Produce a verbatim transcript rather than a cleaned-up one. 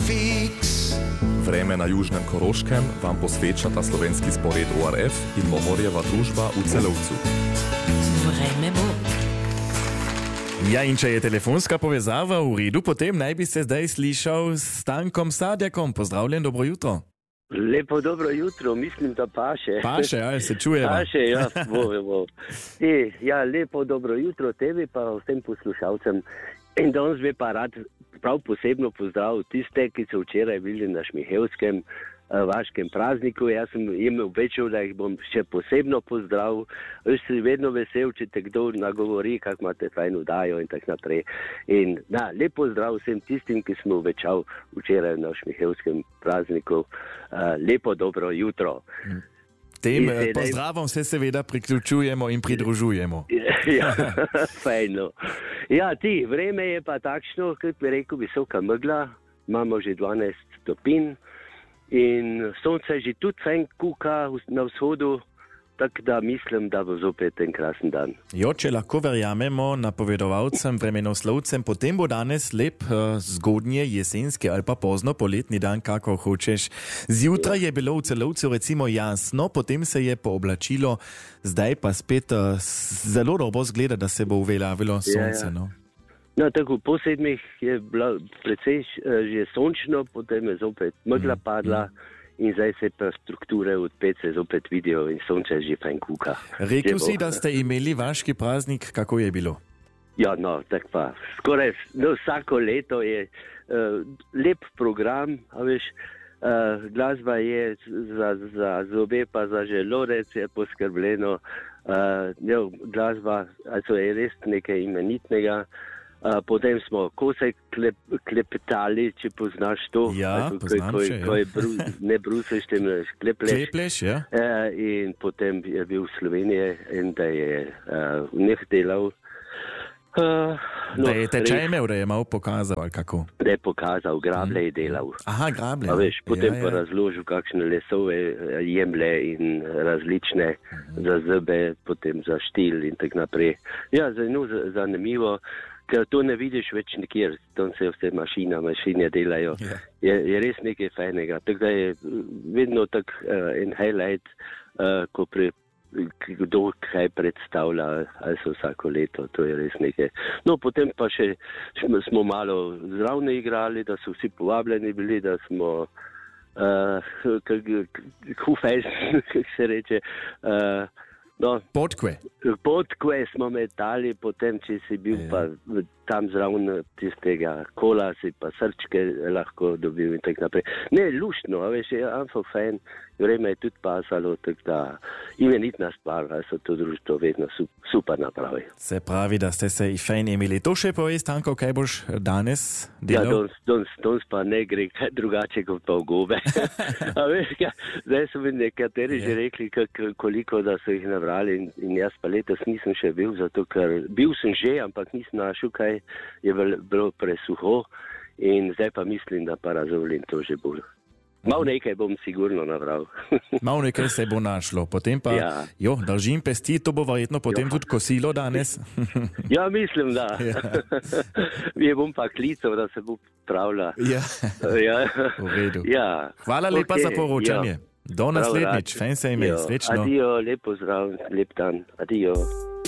Vreme na južnem Koroškem vam posvečata slovenski spored O R F in Mohorjeva družba v Celovcu. Vreme bo. Ja, in če je telefonska povezava v redu, potem naj bi se zdaj slišal s Stankom Sadjakom. Pozdravljen, dobro jutro. Lepo dobro jutro, mislim, da paše. Paše, ali se čujemo? Paše, ja, bo, bo. E, ja, lepo dobro jutro tebi pa vsem poslušalcem. In danes bi pa rad prav posebno pozdravil tiste, ki so včeraj bili na Šmihelskem vaškem prazniku. Jaz sem jim obečal, da jih bom še posebno pozdravil. Jaz sem vedno vesel, če te kdo nagovori, kako imate fajn vdajo in tako naprej. In da, lep pozdrav vsem tistim, ki smo obečal včeraj na Šmihelskem prazniku. Uh, lepo dobro jutro. Hmm. Tem pozdravom se seveda priključujemo in pridružujemo. Ja, fajno. Ja, ti, vreme je pa takšno, kot bi rekel, visoka megla. Imamo že dvanajst stopinj in sonce že tudi fajn kuka na vzhodu, tako da mislim, da bo zopet en krasen dan. Jo, če lahko verjamemo napovedovalcem, vremenoslovcem, potem bo danes lep, zgodnje jesenski ali pa pozno poletni dan, kako hočeš. Zjutraj je bilo v Celovcu recimo jasno, potem se je pooblačilo, zdaj pa spet zelo dobro zgleda, da se bo uveljavilo sonce. Ja, ja. No? No, tako po sedmih je bilo precej že sončno, potem je zopet megla padla. Mm, mm. In zdaj se pa strukture od pece zopet vidijo in sonce že fajn kuka. Rekel si, da ste imeli vaški praznik, kako je bilo? Ja, no, tako pa. Skoraj no, vsako leto je uh, lep program, a veš, uh, glasba je za, za zobe pa za želodec je poskrbljeno. Uh, ne, glasba also je res nekaj imenitnega. Uh, potem smo kose klep, klepetali, če poznaš to. Ja, ko, poznam ko, še. Ko je bru, ne bruseš, temveč klepleš. Klepleš, ja. Uh, in potem je bil v Sloveniji in da je uh, v njih delal. Uh, no, da je tečaj imel, da je malo pokazal, ali kako? Da je pokazal, grable je delal. Aha, grable. A veš, potem ja, pa ja. razložil, kakšne lesove jemlje in različne uh-huh. za zebe, potem za štil in tak naprej. Ja, zelo zanimivo. Ker to ne vidiš več nikjer, tam se vse mašina, mašine delajo, yeah. je, je res nekaj fajnega. Tako da je vedno tak uh, en highlight, uh, ko pre, kdo kaj predstavlja, ali so vsako leto, to je res nekaj. No, potem pa še smo malo zravne igrali, da so vsi povabljeni bili, da smo hufejs, uh, kako se reče, uh, no, Podkve. Podkve smo metali, potem, če si bil ja. pa tam zraven tistega kola, si pa srčke lahko dobil in tako naprej. Ne, luštno, a veš, je amfo fajn, vreme je tudi pasalo, tako da imenitna stvar, a so to društvo vedno super napravi. Se pravi, da ste se i fajn imeli. To še povej, Stanko, kaj boš danes delal? Ja, dons, dons, dons pa ne gre drugače kot pa v gobe. A veš, zdaj so mi nekateri ja. že rekli, kak, koliko da so jih nabrali in, in jaz pa letos nisem še bil, zato ker bil sem že, ampak nisem našel, kaj je bilo presuho in zdaj pa mislim, da pa razvolim to že bolj. Mal nekaj bom sigurno nabral. Mal nekaj se bo našlo, potem pa, ja. jo, držim pesti, to bo verjetno potem jo. tudi kosilo danes. Ja, mislim, da. Ja. Je bom pa klical, da se bo pravila. Ja, ja. v redu. Ja. Hvala lepa okay. za poročanje. Ja. Do naslednjič, fajn se ime, srečno. Adijo, lep pozdrav, lep dan, adijo.